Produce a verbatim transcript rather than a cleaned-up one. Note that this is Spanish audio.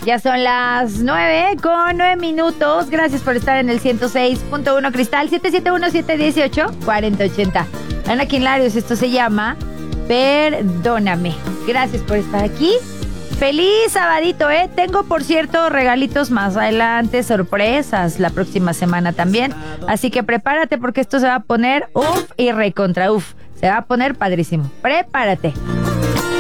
Ya son las nueve con nueve minutos. Gracias por estar en el ciento seis punto uno Cristal, siete siete uno, siete uno ocho, cuatro cero ocho cero. Ana Quinlarios, esto se llama Perdóname. Gracias por estar aquí. Feliz sabadito, ¿eh? Tengo, por cierto, regalitos más adelante, sorpresas la próxima semana también. Así que prepárate porque esto se va a poner uf y recontra uf. Se va a poner padrísimo. Prepárate.